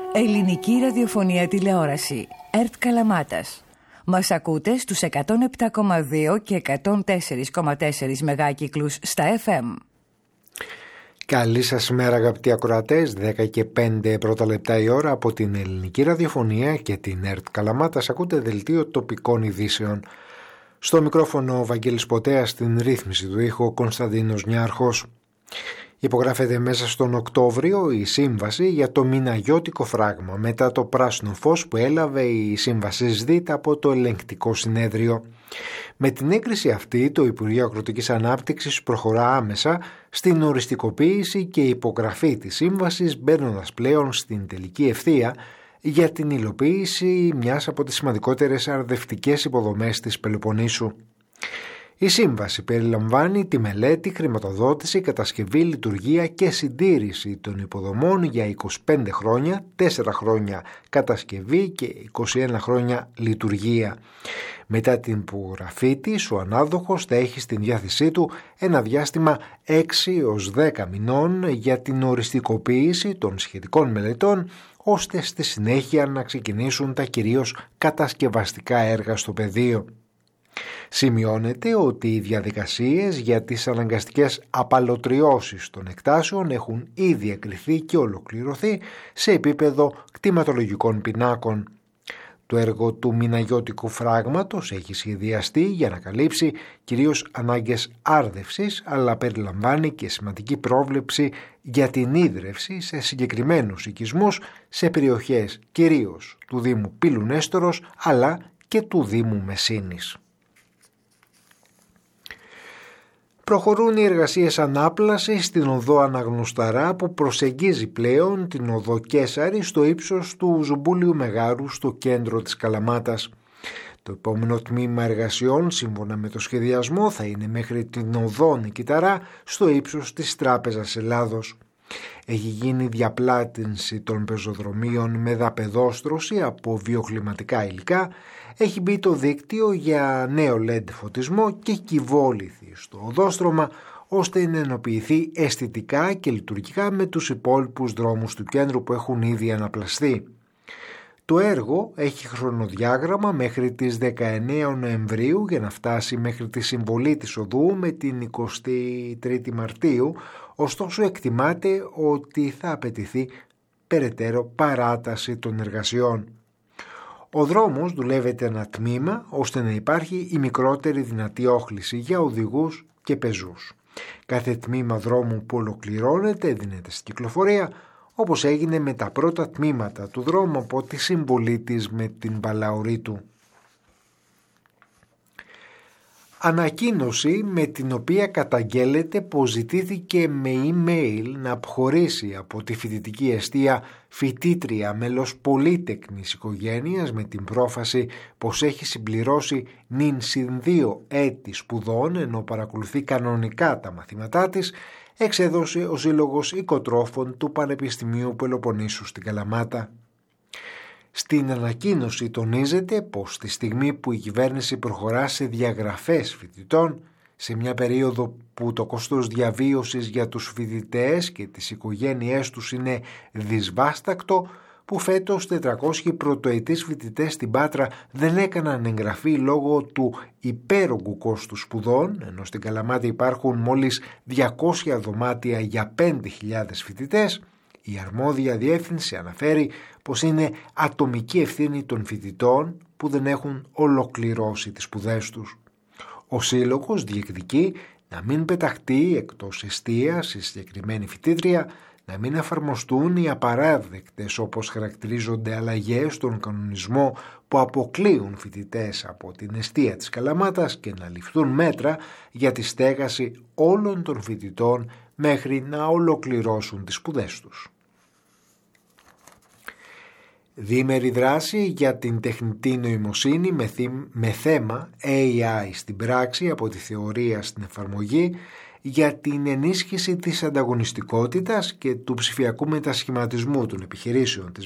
Ελληνική ραδιοφωνία τηλεόραση. ΕΡΤ Καλαμάτας. Μας ακούτε στους 107,2 και 104,4 μεγάκυκλους στα FM. Καλή σας μέρα αγαπητοί ακροατές, 10 και 5 πρώτα λεπτά η ώρα από την Ελληνική ραδιοφωνία και την ΕΡΤ Καλαμάτας. Ακούτε δελτίο τοπικών ειδήσεων. Στο μικρόφωνο ο Βαγγέλης Ποτέας, στην ρύθμιση του ήχου ο Κωνσταντίνος Νιάρχος. Υπογράφεται μέσα στον Οκτώβριο η σύμβαση για το μηναγιώτικο φράγμα μετά το πράσινο φως που έλαβε η σύμβαση ΣΔΙΤ από το ελεγκτικό συνέδριο. Με την έγκριση αυτή το Υπουργείο Αγροτικής Ανάπτυξης προχωρά άμεσα στην οριστικοποίηση και υπογραφή της σύμβασης, μπαίνοντας πλέον στην τελική ευθεία για την υλοποίηση μιας από τις σημαντικότερες αρδευτικές υποδομές της Πελοποννήσου. Η σύμβαση περιλαμβάνει τη μελέτη, χρηματοδότηση, κατασκευή, λειτουργία και συντήρηση των υποδομών για 25 χρόνια, 4 χρόνια κατασκευή και 21 χρόνια λειτουργία. Μετά την υπογραφή της, ο ανάδοχος θα έχει στην διάθεσή του ένα διάστημα 6 έως 10 μηνών για την οριστικοποίηση των σχετικών μελετών, ώστε στη συνέχεια να ξεκινήσουν τα κυρίως κατασκευαστικά έργα στο πεδίο. Σημειώνεται ότι οι διαδικασίες για τις αναγκαστικές απαλωτριώσεις των εκτάσεων έχουν ήδη εκκριθεί και ολοκληρωθεί σε επίπεδο κτηματολογικών πινάκων. Το έργο του μηναγιώτικου φράγματος έχει σχεδιαστεί για να καλύψει κυρίως ανάγκες άρδευσης, αλλά περιλαμβάνει και σημαντική πρόβλεψη για την ίδρυυση σε συγκεκριμένους οικισμούς σε περιοχές κυρίως του Δήμου Πύλου Νέστορος αλλά και του Δήμου Μεσίνης. Προχωρούν οι εργασίες ανάπλασης στην οδό Αναγνωσταρά που προσεγγίζει πλέον την οδό Κέσαρη στο ύψος του Ζουμπούλιου Μεγάρου στο κέντρο της Καλαμάτας. Το επόμενο τμήμα εργασιών σύμφωνα με το σχεδιασμό θα είναι μέχρι την οδό Νικηταρά στο ύψος της Τράπεζας Ελλάδος. Έχει γίνει διαπλάτυνση των πεζοδρομίων με δαπεδόστρωση από βιοκλιματικά υλικά, έχει μπει το δίκτυο για νέο LED φωτισμό και κυβόληθη στο οδόστρωμα ώστε να ενοποιηθεί αισθητικά και λειτουργικά με τους υπόλοιπους δρόμους του κέντρου που έχουν ήδη αναπλαστεί. Το έργο έχει χρονοδιάγραμμα μέχρι τις 19 Νοεμβρίου για να φτάσει μέχρι τη συμβολή της οδού με την 23η Μαρτίου, ωστόσο εκτιμάται ότι θα απαιτηθεί περαιτέρω παράταση των εργασιών. Ο δρόμος δουλεύεται ένα τμήμα ώστε να υπάρχει η μικρότερη δυνατή όχληση για οδηγούς και πεζούς. Κάθε τμήμα δρόμου που ολοκληρώνεται δίνεται στην κυκλοφορία, όπως έγινε με τα πρώτα τμήματα του δρόμου από τη συμβολή της με την Παλαωρίτου. Ανακοίνωση με την οποία καταγγέλλεται πως ζητήθηκε με email να αποχωρήσει από τη φοιτητική εστία φοιτήτρια μέλος πολύτεκνης οικογένειας με την πρόφαση πως έχει συμπληρώσει νυν συν 2 έτη σπουδών ενώ παρακολουθεί κανονικά τα μαθήματά της, εξέδωσε ο Σύλλογος Οικοτρόφων του Πανεπιστημίου Πελοποννήσου στην Καλαμάτα. Στην ανακοίνωση τονίζεται πως τη στιγμή που η κυβέρνηση προχωρά σε διαγραφές φοιτητών, σε μια περίοδο που το κόστος διαβίωσης για τους φοιτητές και τις οικογένειές τους είναι δυσβάστακτο, που φέτος 400 πρωτοετής φοιτητές στην Πάτρα δεν έκαναν εγγραφή λόγω του υπέρογκου κόστους σπουδών, ενώ στην Καλαμάτα υπάρχουν μόλις 200 δωμάτια για 5.000 φοιτητές, η αρμόδια διεύθυνση αναφέρει πως είναι ατομική ευθύνη των φοιτητών που δεν έχουν ολοκληρώσει τις σπουδές τους. Ο Σύλλογος διεκδικεί να μην πεταχτεί εκτός εστίας η συγκεκριμένη φοιτήτρια, να μην εφαρμοστούν οι απαράδεκτες όπως χαρακτηρίζονται αλλαγές στον κανονισμό που αποκλείουν φοιτητές από την εστία της Καλαμάτας και να ληφθούν μέτρα για τη στέγαση όλων των φοιτητών μέχρι να ολοκληρώσουν τις σπουδές τους. Διήμερη δράση για την τεχνητή νοημοσύνη με θέμα AI στην πράξη από τη θεωρία στην εφαρμογή για την ενίσχυση της ανταγωνιστικότητας και του ψηφιακού μετασχηματισμού των επιχειρήσεων της